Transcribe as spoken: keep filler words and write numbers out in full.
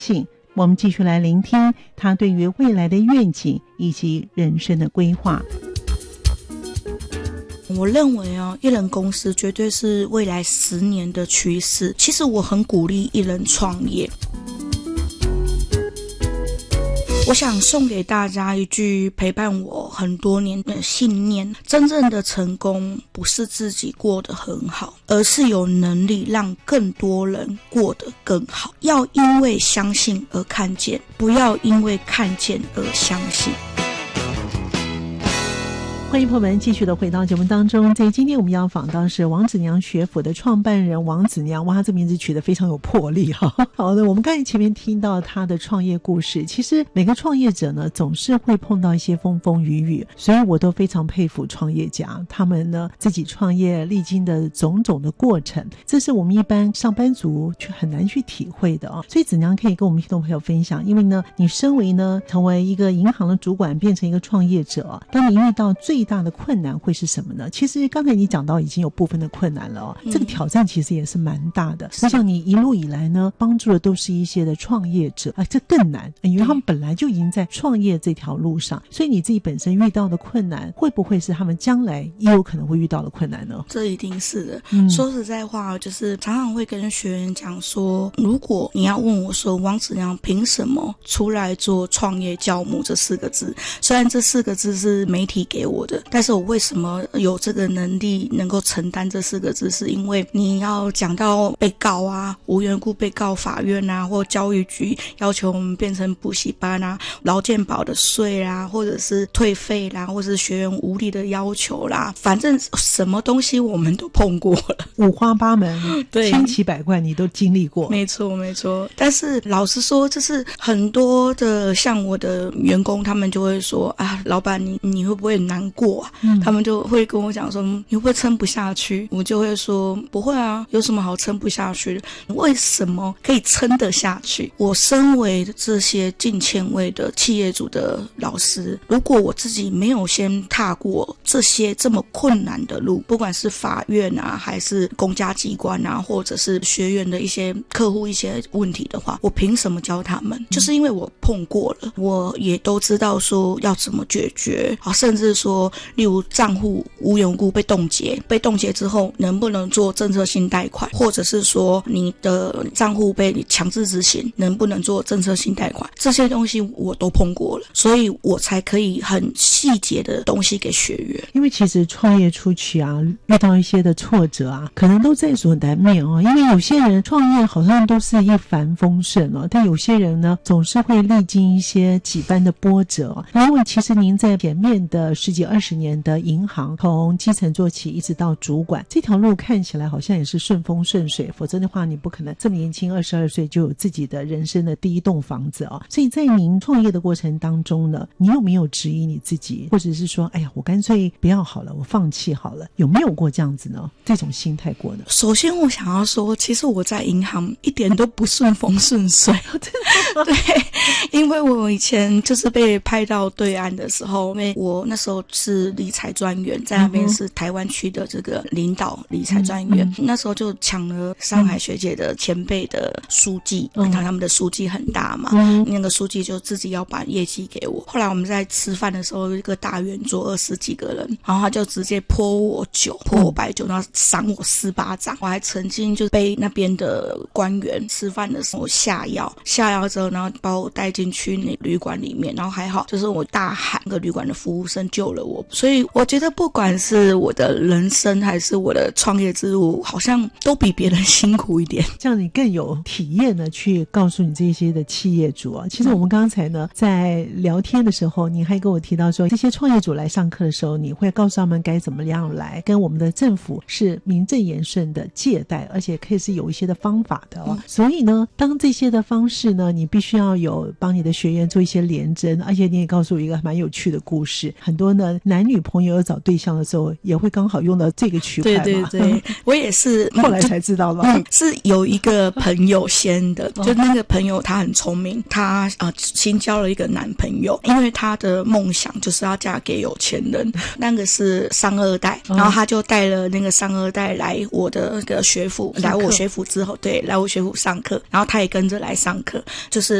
我们继续来聆听他对于未来的愿景以及人生的规划。 我认为啊，一人公司绝对是未来十年的趋势。其实我很鼓励一人创业。我想送给大家一句陪伴我很多年的信念：真正的成功不是自己过得很好，而是有能力让更多人过得更好。要因为相信而看见，不要因为看见而相信。 欢迎朋友们继续的回到节目当中。在今天我们要访到是王子娘学府的创办人王子娘。哇，这名字取得非常有魄力哈。好的，我们刚才前面听到他的创业故事，其实每个创业者呢总是会碰到一些风风雨雨，所以我都非常佩服创业家，他们呢自己创业历经的种种的过程，这是我们一般上班族却很难去体会的啊。所以子娘可以跟我们听众朋友分享，因为呢你身为呢成为一个银行的主管，变成一个创业者，当你遇到最最大的困难会是什么呢？其实刚才你讲到已经有部分的困难了哦，这个挑战其实也是蛮大的。我想你一路以来呢帮助的都是一些的创业者啊，这更难，因为他们本来就已经在创业这条路上，所以你自己本身遇到的困难会不会是他们将来也有可能会遇到的困难呢？ 这一定是的、嗯、说实在话，就是常常会跟学员讲说，如果你要问我说王子娘凭什么出来做创业教母这四个字，虽然这四个字是媒体给我的，但是我为什么有这个能力能够承担这四个字，是因为你要讲到被告啊，无缘故被告法院啊，或教育局要求我们变成补习班啊，劳健保的税啦，或者是退费啦，或者是学员无理的要求啦，反正什么东西我们都碰过了， 五花八门，对，千奇百怪你都经历过。 没错没错。但是老实说，就是很多的像我的员工，他们就会说啊，老板你你会不会难过啊、嗯、他们就会跟我讲说你会不会撑不下去，我就会说不会啊，有什么好撑不下去的，为什么可以撑得下去。我身为这些近千位的企业主的老师，如果我自己没有先踏过这些这么困难的路，不管是法院啊，还是公家机关啊，或者是学员的一些客户一些问题的话，我凭什么教他们、嗯、就是因为我碰过了，我也都知道说要怎么解决，甚至说例如账户无缘无故被冻结，被冻结之后能不能做政策性贷款，或者是说你的账户被强制执行，能不能做政策性贷款，这些东西我都碰过了，所以我才可以很细节的东西给学员。 因为其实创业初期啊，遇到一些的挫折啊，可能都在所难免哦。因为有些人创业好像都是一帆风顺哦，但有些人呢总是会历经一些几番的波折。因为其实您在前面的十几二十年的银行，从基层做起一直到主管，这条路看起来好像也是顺风顺水，否则的话你不可能这么年轻二十二岁就有自己的人生的第一栋房子哦。所以在您创业的过程当中呢，你有没有质疑你自己，或者是说哎呀我干脆不要好了，我放弃好了，有没有过这样子呢？这种心态过呢？ 首先我想要说，其实我在银行一点都不顺风顺水对，因为我以前就是被派到对岸的时候，因为我那时候是理财专员，在那边是台湾区的这个领导理财专员、嗯嗯、那时候就抢了上海学姐的前辈的书记，嗯、他他们的书记很大嘛、嗯、那个书记就自己要把业绩给我。后来我们在吃饭的时候，一个大圆桌二十几个人，然后他就直接泼我酒，泼我白酒，然后赏我四巴掌。我还曾经就被那边的官员吃饭的时候下药，下药之后然后把我带进去那旅馆里面，然后还好就是我大喊，那个旅馆的服务生救了我。所以我觉得不管是我的人生还是我的创业之路，好像都比别人辛苦一点， 这样你更有体验的去告诉你这些的企业主啊。其实我们刚才呢在聊天的时候，你还跟我提到说，这些创业主来上课的时候，你会告诉他们该怎么样来跟我们的政府是名正言顺的借贷，而且可以是有一些的方法的哦、嗯、所以呢当这些的方式呢，你必须要有帮你的学员做一些连针，而且你也告诉我一个蛮有趣的故事。很多呢男女朋友要找对象的时候，也会刚好用到这个区块嘛。 对对对，我也是后来才知道了。 嗯，是有一个朋友先的，就那个朋友他很聪明，他呃新交了一个男朋友，因为他的梦想就是要嫁给有钱人，那个是商二代，然后他就带了那个商二代来我的那个学府，来我学府之后，对，来我学府上课，然后他也跟着来上课，就是